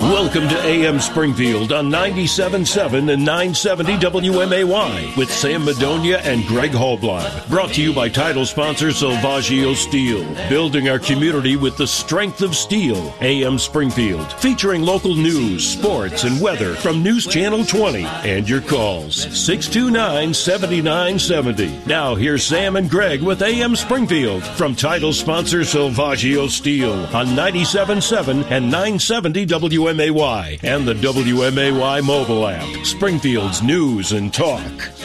Welcome to AM Springfield on 97.7 and 970 WMAY with Sam Madonia and Greg Hallblad. Brought to you by title sponsor Salvaggio Steel. Building our community with the strength of steel. AM Springfield. Featuring local news, sports, and weather from News Channel 20. And your calls. 629-7970. Now here's Sam and Greg with AM Springfield from title sponsor Salvaggio Steel on 97.7 and 970 WMAY and the WMAY mobile app. Springfield's news and talk.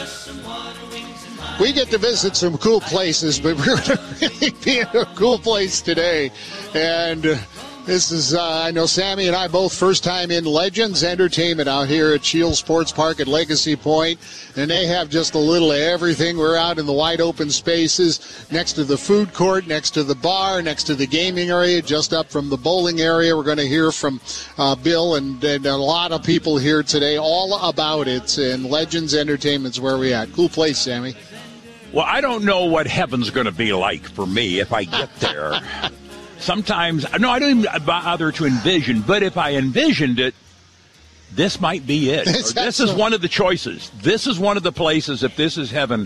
We get to visit some cool places, but we're going to really be in a cool place today. And this is, I know Sammy and I both first time in Legends Entertainment out here at Shield Sports Park at Legacy Point. And they have just a little of everything. We're out in the wide open spaces next to the food court, next to the bar, next to the gaming area, just up from the bowling area. We're going to hear from Bill and a lot of people here today all about it. And Legends Entertainment's where we're at. Cool place, Sammy. Well, I don't know what heaven's going to be like for me if I get there. Sometimes, no, I don't even bother to envision, but if I envisioned it, this might be it. This is one of the choices. This is one of the places, if this is heaven.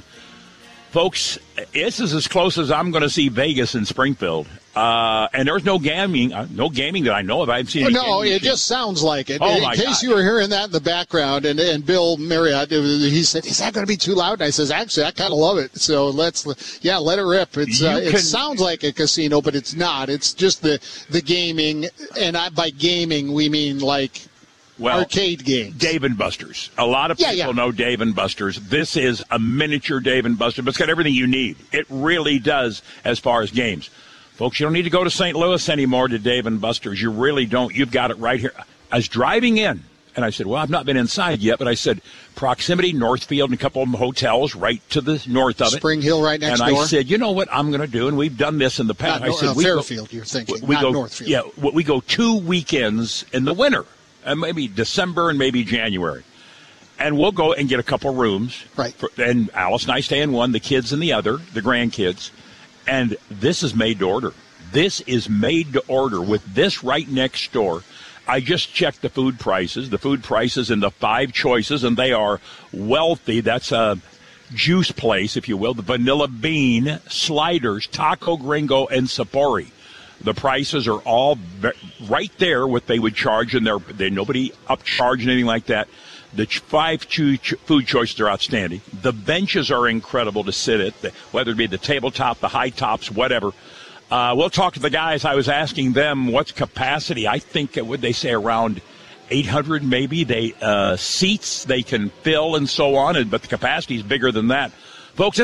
Folks, this is as close as I'm going to see Vegas in Springfield. And there's no gaming that I know of. I haven't seen any. No, it just sounds like it. Oh, in case you were hearing that in the background, and Bill Marriott, he said, "Is that going to be too loud?" And I says, "Actually, I kind of love it. So let it rip." It sounds like a casino, but it's not. It's just the gaming, and by gaming we mean like. Well, arcade games. Dave & Buster's. A lot of people know Dave & Buster's. This is a miniature Dave & Buster's, but it's got everything you need. It really does as far as games. Folks, you don't need to go to St. Louis anymore to Dave & Buster's. You really don't. You've got it right here. I was driving in, and I said, well, I've not been inside yet, but I said, proximity, Northfield, and a couple of hotels right to the north of it. Spring Hill right next door. And I said, you know what I'm going to do, and we've done this in the past. Fairfield, you're thinking, not Northfield. Yeah, we go 2 weekends in the winter. Maybe December and maybe January. And we'll go and get a couple rooms. Right. And Alice and I stay in one, the kids in the other, the grandkids. And this is made to order. This is made to order with this right next door. I just checked the food prices. The food prices in the 5 choices, and they are wealthy. That's a juice place, if you will. The Vanilla Bean, Sliders, Taco Gringo, and Sapori. The prices are all right there, what they would charge, and they're nobody upcharged anything like that. The 5 food choices are outstanding. The benches are incredible to sit at, whether it be the tabletop, the high tops, whatever. We'll talk to the guys. I was asking them what's capacity. I think, would they say around 800 maybe? Seats they can fill and so on, but the capacity is bigger than that. Folks,